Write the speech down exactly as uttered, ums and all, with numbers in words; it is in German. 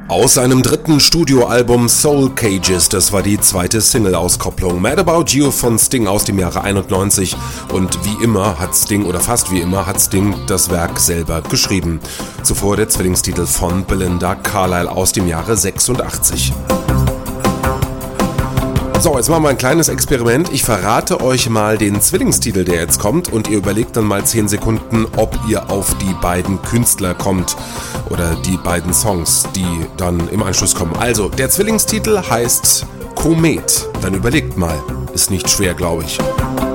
Aus seinem dritten Studioalbum Soul Cages, das war die zweite Single-Auskopplung. Mad About You von Sting aus dem Jahre einundneunzig. Und wie immer hat Sting, oder fast wie immer, hat Sting das Werk selber geschrieben. Zuvor der Zwillingstitel von Belinda Carlisle aus dem Jahre sechsundachtzig. So, jetzt machen wir ein kleines Experiment. Ich verrate euch mal den Zwillingstitel, der jetzt kommt, und ihr überlegt dann mal zehn Sekunden, ob ihr auf die beiden Künstler kommt oder die beiden Songs, die dann im Anschluss kommen. Also, der Zwillingstitel heißt Komet. Dann überlegt mal. Ist nicht schwer, glaube ich.